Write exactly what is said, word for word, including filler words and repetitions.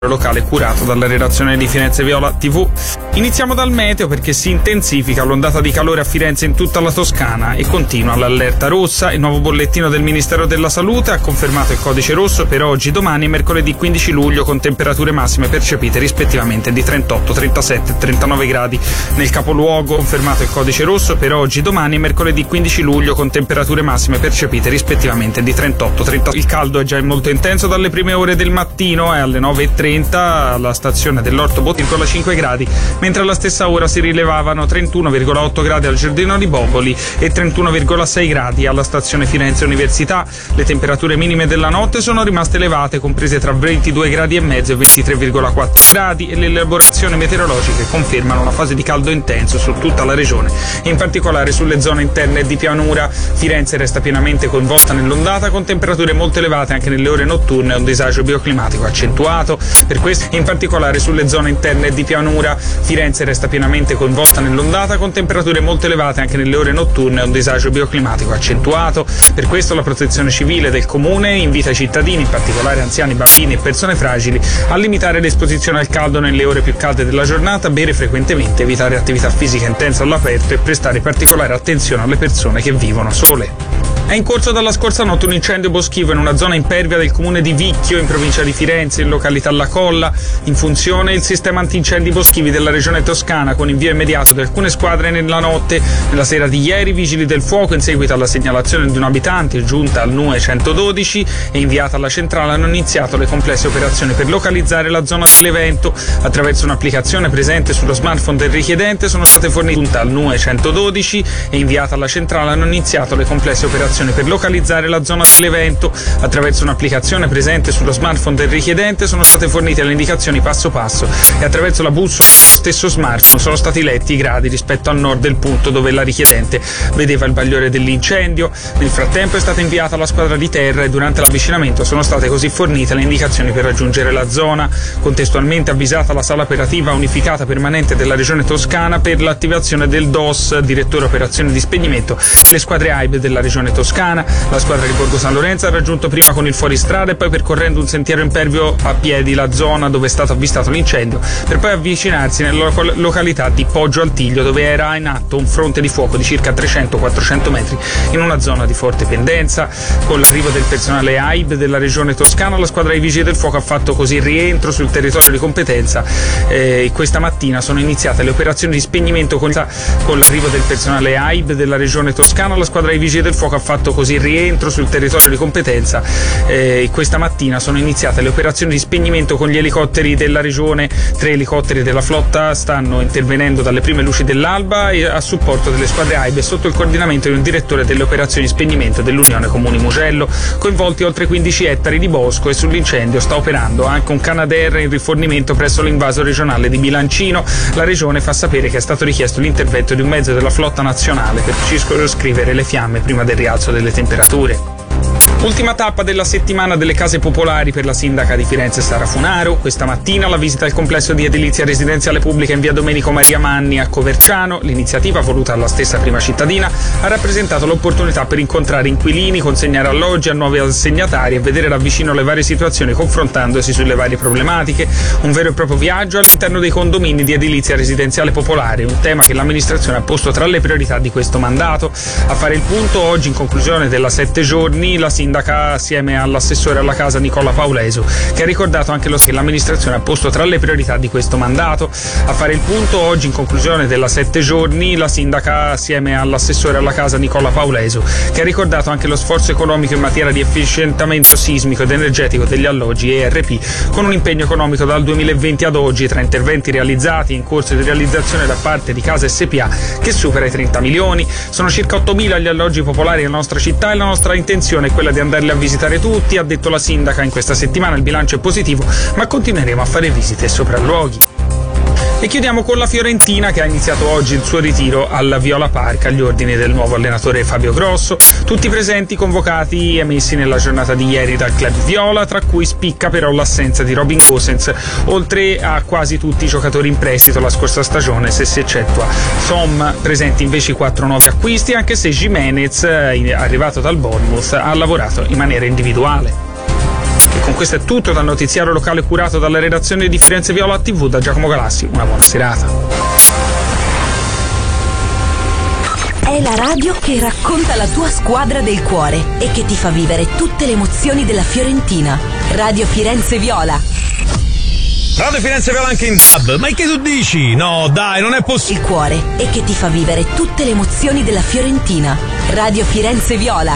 locale curato dalla redazione di Firenze Viola tivù. Iniziamo dal meteo perché si intensifica l'ondata di calore a Firenze in tutta la Toscana e continua l'allerta rossa. Il nuovo bollettino del Ministero della Salute ha confermato il codice rosso per oggi, domani e mercoledì quindici luglio con temperature massime percepite rispettivamente di trentotto, trentasette e trentanove gradi. Nel capoluogo confermato il codice rosso per oggi, domani e mercoledì quindici luglio con temperature massime percepite rispettivamente di trentotto, trentotto. Il caldo è già molto intenso dalle prime ore del mattino e alle nove e trenta alla stazione dell'Orto Botanico cinque gradi, mentre alla stessa ora si rilevavano trentuno virgola otto gradi al Giardino di Boboli e trentuno virgola sei gradi alla stazione Firenze Università. Le temperature minime della notte sono rimaste elevate, comprese tra ventidue gradi e mezzo e ventitré virgola quattro gradi, e le elaborazioni meteorologiche confermano una fase di caldo intenso su tutta la regione, in particolare sulle zone interne e di pianura. Firenze resta pienamente coinvolta nell'ondata con temperature molto elevate anche nelle ore notturne e un disagio bioclimatico accentuato. Per questo, in particolare sulle zone interne e di pianura, Firenze resta pienamente coinvolta nell'ondata con temperature molto elevate anche nelle ore notturne e un disagio bioclimatico accentuato. Per questo la Protezione Civile del Comune invita i cittadini, in particolare anziani, bambini e persone fragili, a limitare l'esposizione al caldo nelle ore più calde della giornata, bere frequentemente, evitare attività fisica intensa all'aperto e prestare particolare attenzione alle persone che vivono sole. È in corso dalla scorsa notte un incendio boschivo in una zona impervia del comune di Vicchio, in provincia di Firenze, in località La Colla. In funzione il sistema antincendi boschivi della regione Toscana, con invio immediato di alcune squadre nella notte. Nella sera di ieri i vigili del fuoco, in seguito alla segnalazione di un abitante giunta al N U E centododici e inviata alla centrale, hanno iniziato le complesse operazioni per localizzare la zona dell'evento. Attraverso un'applicazione presente sullo smartphone del richiedente sono state fornite giunta al N U E centododici e inviata alla centrale, hanno iniziato le complesse operazioni per localizzare la zona dell'evento. Attraverso un'applicazione presente sullo smartphone del richiedente sono state fornite le indicazioni passo passo e attraverso la bussola dello stesso smartphone sono stati letti i gradi rispetto al nord del punto dove la richiedente vedeva il bagliore dell'incendio. Nel frattempo è stata inviata la squadra di terra e durante l'avvicinamento sono state così fornite le indicazioni per raggiungere la zona. Contestualmente avvisata la sala operativa unificata permanente della regione Toscana per l'attivazione del D O S, direttore operazioni di spegnimento, le squadre A I B della regione Toscana. La squadra di Borgo San Lorenzo ha raggiunto prima con il fuoristrada e poi percorrendo un sentiero impervio a piedi la zona dove è stato avvistato l'incendio, per poi avvicinarsi nella local- località di Poggio Altiglio, dove era in atto un fronte di fuoco di circa trecento quattrocento metri in una zona di forte pendenza. Con l'arrivo del personale A I B della regione Toscana, la squadra dei vigili del fuoco ha fatto così rientro sul territorio di competenza. Eh, questa mattina sono iniziate le operazioni di spegnimento con, con l'arrivo del personale A I B della regione Toscana, la squadra dei vigili del fuoco ha fatto così rientro sul territorio di competenza. Eh, questa mattina sono iniziate le operazioni di spegnimento con gli elicotteri della regione. Tre elicotteri della flotta stanno intervenendo dalle prime luci dell'alba e a supporto delle squadre A I B e sotto il coordinamento di un direttore delle operazioni di spegnimento dell'Unione Comuni Mugello. Coinvolti oltre quindici ettari di bosco e sull'incendio sta operando anche un Canadair in rifornimento presso l'invaso regionale di Bilancino. La regione fa sapere che è stato richiesto l'intervento di un mezzo della flotta nazionale per circoscrivere le fiamme prima del rialzo delle temperature. Ultima tappa della settimana delle case popolari per la sindaca di Firenze Sara Funaro. Questa mattina la visita al complesso di edilizia residenziale pubblica in via Domenico Maria Manni a Coverciano. L'iniziativa, voluta dalla stessa prima cittadina, ha rappresentato l'opportunità per incontrare inquilini, consegnare alloggi a nuovi assegnatari e vedere da vicino le varie situazioni confrontandosi sulle varie problematiche. Un vero e proprio viaggio all'interno dei condomini di edilizia residenziale popolare, un tema che l'amministrazione ha posto tra le priorità di questo mandato. A fare il punto oggi, in conclusione della sette giorni, la sindaca assieme all'assessore alla casa Nicola Paulesu, che ha ricordato anche lo che l'amministrazione ha posto tra le priorità di questo mandato. A fare il punto oggi, in conclusione della sette giorni, la sindaca assieme all'assessore alla casa Nicola Paulesu, che ha ricordato anche lo sforzo economico in materia di efficientamento sismico ed energetico degli alloggi E R P, con un impegno economico dal duemilaventi ad oggi tra interventi realizzati e in corso di realizzazione da parte di Casa S P A che supera i trenta milioni. Sono circa ottomila gli alloggi popolari nella nostra città e la nostra intenzione è quella di andarli a visitare tutti, ha detto la sindaca. In questa settimana il bilancio è positivo, ma continueremo a fare visite e sopralluoghi. E chiudiamo con la Fiorentina, che ha iniziato oggi il suo ritiro alla Viola Park agli ordini del nuovo allenatore Fabio Grosso. Tutti presenti convocati e messi nella giornata di ieri dal club viola, tra cui spicca però l'assenza di Robin Gosens, oltre a quasi tutti i giocatori in prestito la scorsa stagione, se si eccettua Som. Presenti invece i quattro nuovi acquisti, anche se Jimenez, arrivato dal Bournemouth, ha lavorato in maniera individuale. E con questo è tutto dal notiziario locale curato dalla redazione di Firenze Viola tivù da Giacomo Galassi. Una buona serata. È la radio che racconta la tua squadra del cuore e che ti fa vivere tutte le emozioni della Fiorentina. Radio Firenze Viola. Radio Firenze Viola anche in D A B. Ma che tu dici? No, dai, non è possibile. Il cuore e che ti fa vivere tutte le emozioni della Fiorentina. Radio Firenze Viola.